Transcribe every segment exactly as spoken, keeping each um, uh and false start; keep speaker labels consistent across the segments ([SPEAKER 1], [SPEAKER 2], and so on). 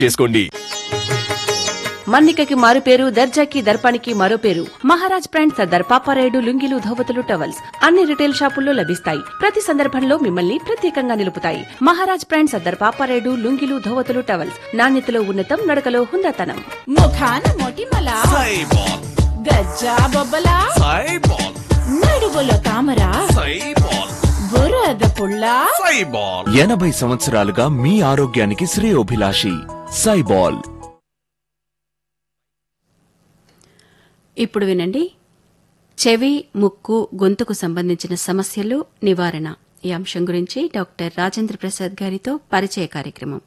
[SPEAKER 1] చేసుకోండి.
[SPEAKER 2] మన్నికకి మారు పేరు, దర్జాకి దర్పానికి మరో పేరు. మహారాజ్ బ్రాండ్ సర్దార్ పాపారాయుడు లుంగీలు, ధోవతులు, టవల్స్ అన్ని రిటైల్ షాపుల్లో లభిస్తాయి. ప్రతి సందర్భంలో మిమ్మల్ని ప్రత్యేకంగా నిలుపుతాయి. మహారాజ్ బ్రాండ్ సర్దార్ పాపారాయుడు లుంగీలు, ధోవతులు, టవల్స్ నాణ్యతలో ఉన్నతం, నడకలో హుందాతనం.
[SPEAKER 3] ముఖాన మొటిమల
[SPEAKER 1] సైబాల్,
[SPEAKER 3] గజ్జా బొబ్బల
[SPEAKER 1] సైబాల్,
[SPEAKER 3] నడువులో తామర
[SPEAKER 1] సైబాల్,
[SPEAKER 3] బురద పుల్ల
[SPEAKER 1] సైబాల్. ఎనభై సంవత్సరాలుగా మీ ఆరోగ్యానికి శ్రేయోభిలాషి సైబాల్.
[SPEAKER 2] ఇప్పుడు వినండి, చెవి, ముక్కు, గొంతుకు సంబంధించిన సమస్యలు నివారణ ఈ అంశం గురించి డాక్టర్ రాజేంద్ర ప్రసాద్ గారితో పరిచయ కార్యక్రమం.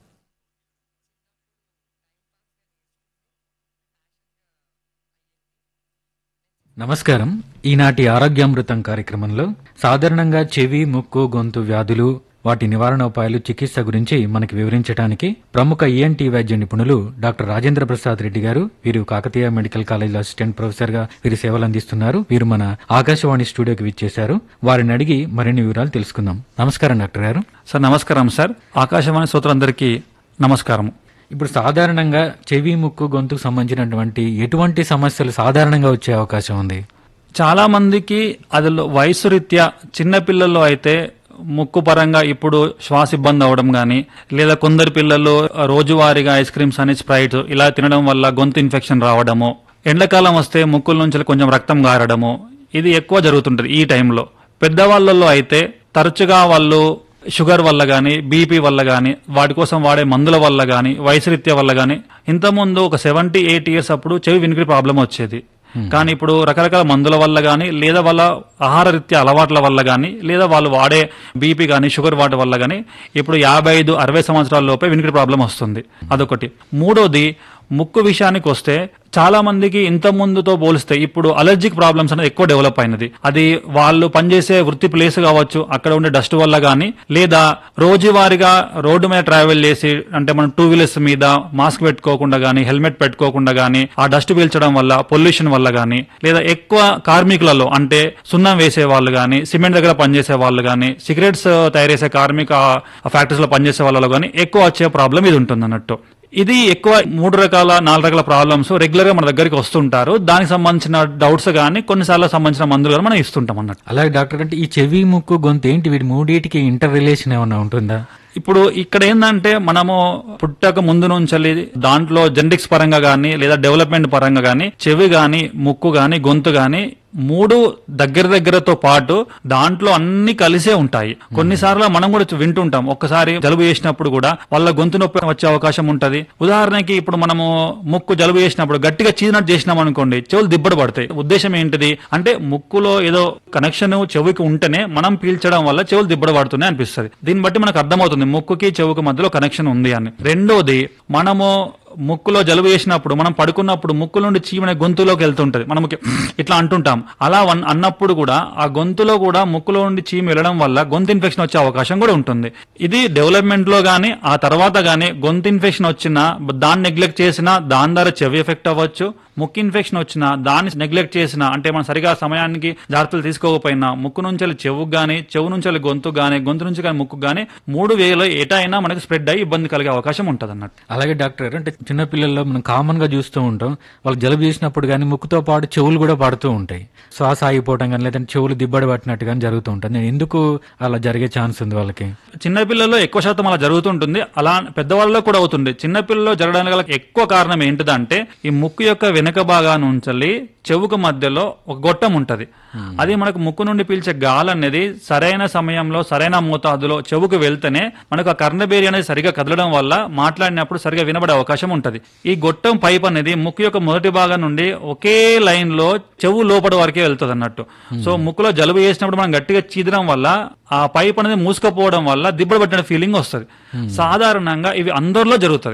[SPEAKER 4] నమస్కారం. ఈనాటి ఆరోగ్యామృతం కార్యక్రమంలో సాధారణంగా చెవి, ముక్కు, గొంతు వ్యాధులు, వాటి నివారణోపాయాలు, చికిత్స గురించి మనకి వివరించడానికి ప్రముఖ ఈఎన్టీ వైద్య నిపుణులు డాక్టర్ రాజేంద్ర ప్రసాద్ రెడ్డి గారు, వీరు Kakatiya medical college assistant professor గా వీరు సేవలు అందిస్తున్నారు. వీరు మన ఆకాశవాణి స్టూడియోకి విచ్చేశారు. వారిని అడిగి మరిన్ని వివరాలు తెలుసుకుందాం. నమస్కారం డాక్టర్ గారు.
[SPEAKER 5] సార్ నమస్కారం సార్. ఆకాశవాణి శ్రోతలందరికీ నమస్కారం.
[SPEAKER 4] ఇప్పుడు సాధారణంగా చెవి, ముక్కు, గొంతుకు సంబంధించినటువంటి ఎటువంటి సమస్యలు సాధారణంగా వచ్చే అవకాశం ఉంది?
[SPEAKER 5] చాలా మందికి అది వయసు రీత్యా చిన్నపిల్లల్లో అయితే ముక్కు పరంగా ఇప్పుడు శ్వాస ఇబ్బంది అవడం గానీ, లేదా కొందరు పిల్లలు రోజువారీగా ఐస్ క్రీమ్స్ అని, స్ప్రైట్స్ ఇలా తినడం వల్ల గొంతు ఇన్ఫెక్షన్ రావడము, ఎండాకాలం వస్తే ముక్కుల నుంచి కొంచెం రక్తం గారడము, ఇది ఎక్కువ జరుగుతుంటది ఈ టైంలో. పెద్దవాళ్లలో అయితే తరచుగా వాళ్ళు షుగర్ వల్ల గానీ, బీపీ వల్ల గానీ, వాటి కోసం వాడే మందుల వల్ల గానీ, వయసు రీత్యా వల్ల గానీ, ఇంతకుముందు ఒక సెవెంటీ ఎయిట్ ఇయర్స్ అప్పుడు చెవి వినికిడి ప్రాబ్లం వచ్చేది. కానీ ఇప్పుడు రకరకాల మందుల వల్ల గానీ, లేదా వాళ్ళ ఆహార రీత్యా అలవాట్ల వల్ల గానీ, లేదా వాళ్ళు వాడే బీపీ గానీ, షుగర్ వాటి వల్ల గానీ ఇప్పుడు యాభై ఐదు అరవై సంవత్సరాల లోపే వినికిడి ప్రాబ్లం వస్తుంది. అదొకటి. మూడోది, ముక్కు విషయానికి వస్తే చాలా మందికి ఇంత ముందుతో పోలిస్తే ఇప్పుడు అలర్జిక్ ప్రాబ్లమ్స్ అనేది ఎక్కువ డెవలప్ అయినది. అది వాళ్ళు పనిచేసే వృత్తి ప్లేస్ కావచ్చు, అక్కడ ఉండే డస్ట్ వల్ల గానీ, లేదా రోజువారీగా రోడ్డు మీద ట్రావెల్ చేసి, అంటే మనం టూ వీలర్స్ మీద మాస్క్ పెట్టుకోకుండా గానీ, హెల్మెట్ పెట్టుకోకుండా గానీ, ఆ డస్ట్ పీల్చడం వల్ల, పొల్యూషన్ వల్ల గానీ, లేదా ఎక్కువ కార్మికులలో అంటే సున్నం వేసే వాళ్ళు గానీ, సిమెంట్ దగ్గర పనిచేసే వాళ్ళు గానీ, సిగరెట్స్ తయారు చేసే కార్మిక ఫ్యాక్టరీస్ లో పనిచేసే వాళ్ళలో గానీ ఎక్కువ వచ్చే ప్రాబ్లం ఇది ఉంటుంది అన్నట్టు. ఇది ఎక్కువ మూడు రకాల నాలుగు రకాల ప్రాబ్లమ్స్ రెగ్యులర్ గా మన దగ్గరికి వస్తుంటారు. దానికి సంబంధించిన డౌట్స్ గానీ, కొన్నిసార్లు సంబంధించిన మందులు కానీ మనం ఇస్తుంటాం అన్నట్టు.
[SPEAKER 4] అలాగే డాక్టర్, అంటే ఈ చెవి, ముక్కు, గొంతు ఏంటి, వీటి మూడింటికి ఇంటర్ రిలేషన్ ఏమన్నా ఉంటుందా?
[SPEAKER 5] ఇప్పుడు ఇక్కడ ఏంటంటే మనము పుట్టక ముందు నుంచి దాంట్లో జెనెటిక్స్ పరంగా గానీ, లేదా డెవలప్మెంట్ పరంగా గానీ, చెవి గానీ, ముక్కు గానీ, గొంతు గానీ మూడు దగ్గర దగ్గరతో పాటు దాంట్లో అన్ని కలిసే ఉంటాయి. కొన్నిసార్లు మనం కూడా వింటుంటాం, ఒక్కసారి జలుబు చేసినప్పుడు కూడా వాళ్ళ గొంతు నొప్పి వచ్చే అవకాశం ఉంటది. ఉదాహరణకి ఇప్పుడు మనము ముక్కు జలుబు చేసినప్పుడు గట్టిగా చీదినట్టు చేసినాం అనుకోండి, చెవులు దిబ్బడు పడతాయి. ఉద్దేశం ఏంటిది అంటే ముక్కులో ఏదో కనెక్షన్ చెవికి ఉంటేనే మనం పీల్చడం వల్ల చెవులు దిబ్బడు పడుతున్నాయి అనిపిస్తుంది. దీన్ని బట్టి మనకు అర్థమవుతుంది ముక్కుకి చెవుకి మధ్యలో కనెక్షన్ ఉంది అని. రెండోది, మనము ముక్కులో జలుబు చేసినప్పుడు మనం పడుకున్నప్పుడు ముక్కు నుండి చీమనే గొంతులోకి వెళ్తుంటది, మనకి ఇట్లా అంటుంటాం. అలా అన్నప్పుడు కూడా ఆ గొంతులో కూడా ముక్కులో నుండి చీమ వెళ్ళడం వల్ల గొంతు ఇన్ఫెక్షన్ వచ్చే అవకాశం కూడా ఉంటుంది. ఇది డెవలప్మెంట్ లో గానీ, ఆ తర్వాత గానీ గొంతు ఇన్ఫెక్షన్ వచ్చినా దాన్ని నెగ్లెక్ట్ చేసినా దాని ద్వారా చెవి ఎఫెక్ట్ అవ్వచ్చు. ముక్కు ఇన్ఫెక్షన్ వచ్చినా దాన్ని నెగ్లెక్ట్ చేసినా, అంటే మనం సరిగా సమయానికి జాగ్రత్తలు తీసుకోకపోయినా ముక్కు నుంచి చెవుకు గానీ, చెవు నుంచి గొంతు గానీ, గొంతు నుంచి కానీ ముక్కు గానీ మూడు వేలో ఎటైనా మనకి స్ప్రెడ్ అయ్యి ఇబ్బంది కలిగే అవకాశం ఉంటుంది అన్నట్టు.
[SPEAKER 4] అలాగే డాక్టర్, అంటే చిన్నపిల్లల్లో మనం కామన్ గా చూస్తూ ఉంటాం, వాళ్ళు జలుబు చేసినప్పుడు కానీ ముక్కుతో పాటు చెవులు కూడా పడుతూ ఉంటాయి. శ్వాస ఆగిపోవడం కానీ, లేదంటే చెవులు దిబ్బడి పట్టినట్టు కానీ జరుగుతూ ఉంటుంది. నేను ఎందుకు అలా జరిగే ఛాన్స్ ఉంది వాళ్ళకి?
[SPEAKER 5] చిన్నపిల్లల్లో ఎక్కువ శాతం అలా జరుగుతుంటుంది. అలా పెద్దవాళ్ళలో కూడా అవుతుంది. చిన్నపిల్లల్లో జరగడానికి గల ఎక్కువ కారణం ఏంటిదంటే ఈ ముక్కు యొక్క వెనుక భాగాన్ని ఉంచాలి, చెవుకు మధ్యలో ఒక గొట్టం ఉంటది. అది మనకు ముక్కు నుండి పీల్చే గాలి అనేది సరైన సమయంలో సరైన మోతాదులో చెవుకు వెళ్తేనే మనకు ఆ కర్ణబేరి అనేది సరిగా కదలడం వల్ల మాట్లాడినప్పుడు సరిగా వినబడే అవకాశం ఉంటది. ఈ గొట్టం పైప్ అనేది ముక్కు యొక్క మొదటి భాగం నుండి ఒకే లైన్ లో చెవు లోపల వరకే వెళ్తుంది అన్నట్టు. సో ముక్కులో జలుబు చేసినప్పుడు మనం గట్టిగా చీదడం వల్ల ఆ పైప్ అనేది మూసుకపోవడం వల్ల దిబ్బడు పట్టిన ఫీలింగ్ వస్తుంది. సాధారణంగా ఇవి అందరిలో జరుగుతుంది.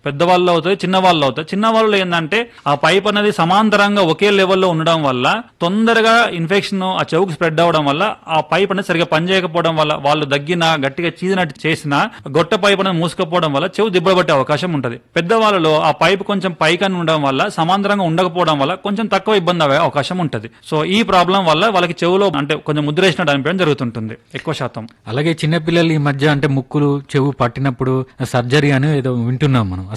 [SPEAKER 5] పెద్దవాళ్ళు అవుతుంది, చిన్న వాళ్ళు అవుతుంది. చిన్న వాళ్ళు ఏంటంటే ఆ పైప్ అనేది సమాంతరంగా ఒకే లెవెల్లో ఉండడం వల్ల తొందరగా ఇన్ఫెక్షన్ ఆ చెవుకు స్ప్రెడ్ అవడం వల్ల ఆ పైప్ అనేది సరిగా పనిచేయకపోవడం వల్ల వాళ్ళు దగ్గిన గట్టిగా చీదినట్టు చేసినా గొట్ట పైప్ అనేది మూసుకపోవడం వల్ల చెవు దిబ్బబట్టే అవకాశం ఉంటుంది. పెద్దవాళ్ళలో ఆ పైప్ కొంచెం పైకని ఉండడం వల్ల సమాంతరంగా ఉండకపోవడం వల్ల కొంచెం తక్కువ ఇబ్బంది అయ్యే అవకాశం ఉంటుంది. సో ఈ ప్రాబ్లం వల్ల వాళ్ళకి చెవులో అంటే కొంచెం ముద్రేసినట్టు అనిపించడం జరుగుతుంటుంది ఎక్కువ శాతం.
[SPEAKER 4] అలాగే చిన్నపిల్లలు ఈ మధ్య అంటే ముక్కులు చెవు పట్టినప్పుడు సర్జరీ అని ఏదో వింటున్నాం మనం.